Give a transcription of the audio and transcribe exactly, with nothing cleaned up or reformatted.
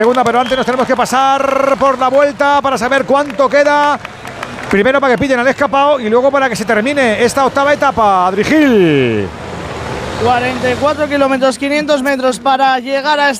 Segunda, pero antes nos tenemos que pasar por la vuelta para saber cuánto queda. Primero para que pillen al escapado y luego para que se termine esta octava etapa. Adri Gil. cuarenta y cuatro kilómetros, quinientos metros para llegar a esta